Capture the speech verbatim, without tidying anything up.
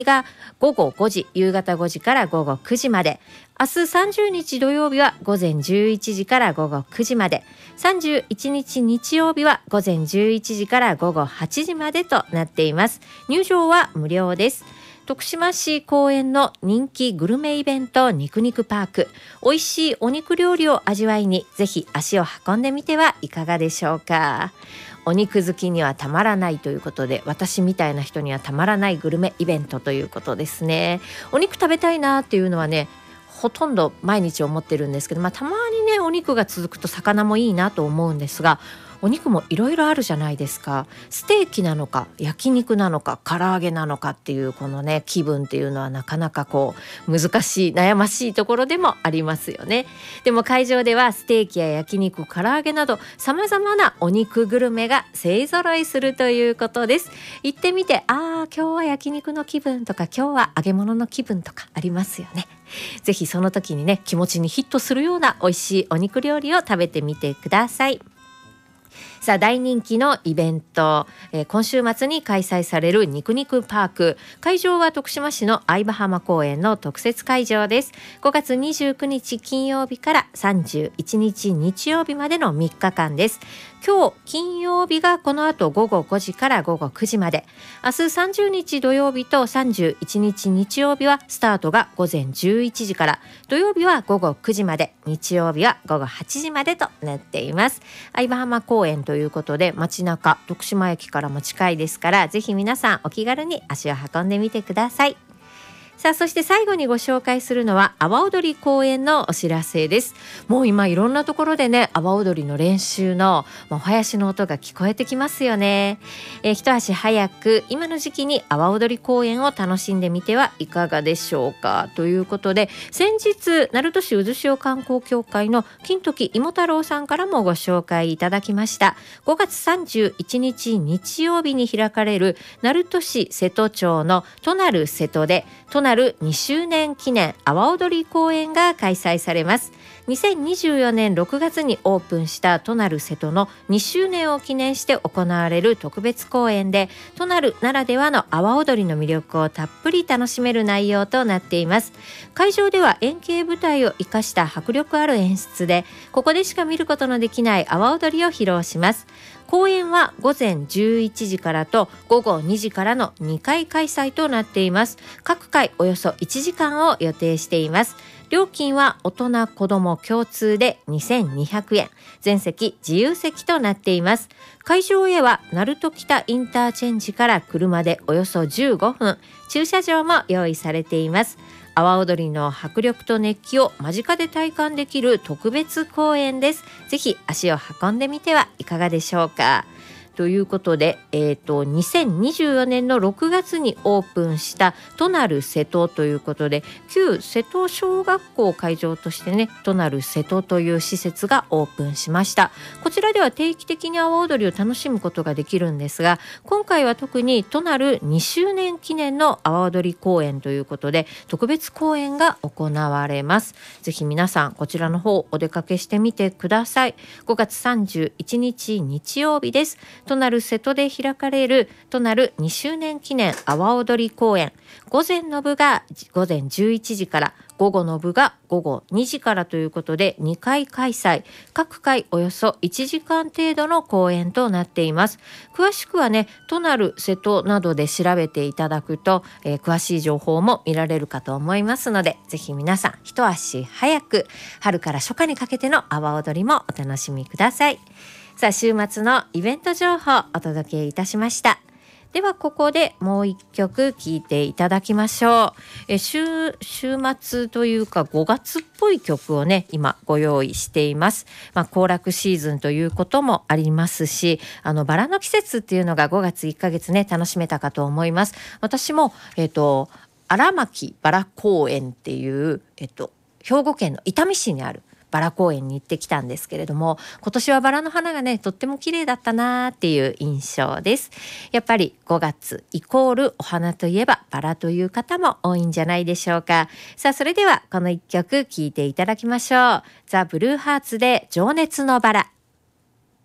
がごごごじ、夕方ごじからごごくじまで。明日さんじゅうにち土曜日は午前じゅういちじからごごくじまで。さんじゅういちにち日曜日は午前じゅういちじからごごはちじまでとなっています。入場は無料です。徳島市公園の人気グルメイベント肉肉パーク。美味しいお肉料理を味わいにぜひ足を運んでみてはいかがでしょうか。お肉好きにはたまらないということで、私みたいな人にはたまらないグルメイベントということですね。お肉食べたいなっていうのはね、ほとんど毎日思ってるんですけど、まあ、たまにねお肉が続くと魚もいいなと思うんですが、お肉もいろいろあるじゃないですか。ステーキなのか焼肉なのか唐揚げなのかっていうこのね気分っていうのはなかなかこう難しい悩ましいところでもありますよね。でも会場ではステーキや焼肉、唐揚げなどさまざまなお肉グルメが勢ぞろいするということです。行ってみて、あー今日は焼肉の気分とか今日は揚げ物の気分とかありますよね。ぜひその時にね気持ちにヒットするような美味しいお肉料理を食べてみてください。さあ大人気のイベント、えー、今週末に開催される肉肉パーク。会場は徳島市の相葉浜公園の特設会場です。ごがつにじゅうくにち金曜日からさんじゅういちにち日曜日までのみっかかんです。今日金曜日がこの後ごごごじからごごくじまで。明日さんじゅうにち土曜日とさんじゅういちにち日曜日はスタートがごぜんじゅういちじから、土曜日はごごくじまで、日曜日はごごはちじまでとなっています。相葉浜公園ということで街中、徳島駅からも近いですから、ぜひ皆さんお気軽に足を運んでみてください。さあそして最後にご紹介するのは阿波踊り公演のお知らせです。もう今いろんなところでね阿波踊りの練習のお囃子の音が聞こえてきますよね。えー、一足早く今の時期に阿波踊り公演を楽しんでみてはいかがでしょうかということで、先日鳴門市渦潮観光協会の金時芋太郎さんからもご紹介いただきました。ごがつさんじゅういちにち日曜日に開かれる鳴門市瀬戸町のとなる瀬戸でとなるにしゅうねん記念阿波踊り公演が開催されます。にせんにじゅうよねんろくがつにオープンしたとなる瀬戸のにしゅうねんを記念して行われる特別公演で、となるならではの阿波踊りの魅力をたっぷり楽しめる内容となっています。会場では円形舞台を生かした迫力ある演出で、ここでしか見ることのできない阿波踊りを披露します。公演はごぜんじゅういちじからとごごにじからのにかい開催となっています。各回およそいちじかんを予定しています。料金は大人子ども共通でにせんにひゃくえん、全席自由席となっています。会場へは鳴門北インターチェンジから車でおよそじゅうごふん、駐車場も用意されています。阿波踊りの迫力と熱気を間近で体感できる特別公演です。ぜひ足を運んでみてはいかがでしょうか。ということで、えーと、にせんにじゅうよねんのろくがつにオープンしたとなる瀬戸ということで、旧瀬戸小学校を会場としてね、となる瀬戸という施設がオープンしました。こちらでは定期的に阿波踊りを楽しむことができるんですが、今回は特にとなるにしゅうねん記念の阿波踊り公演ということで、特別公演が行われます。ぜひ皆さんこちらの方お出かけしてみてください。ごがつさんじゅういちにち日曜日です。となる瀬戸で開かれるとなるにしゅうねん記念阿波踊り公演、午前の部がごぜんじゅういちじから、午後の部がごごにじからということでにかい開催、各回およそいちじかん程度の公演となっています。詳しくはねとなる瀬戸などで調べていただくと、えー、詳しい情報も見られるかと思いますので、ぜひ皆さん一足早く春から初夏にかけての阿波踊りもお楽しみください。さあ週末のイベント情報をお届けいたしました。ではここでもう一曲聴いていただきましょう。え 週, 週末というかごがつっぽい曲をね今ご用意しています。まあ、行楽シーズンということもありますし、あのバラの季節っていうのがごがついっかげつね楽しめたかと思います。私もえっと荒牧バラ公園っていう、えっと、兵庫県の伊丹市にあるバラ公園に行ってきたんですけれども、今年はバラの花がねとっても綺麗だったなっていう印象です。やっぱりごがつイコールお花といえばバラという方も多いんじゃないでしょうか。さあそれではこの一曲聴いていただきましょう。ザ・ブルーハーツで情熱のバラ。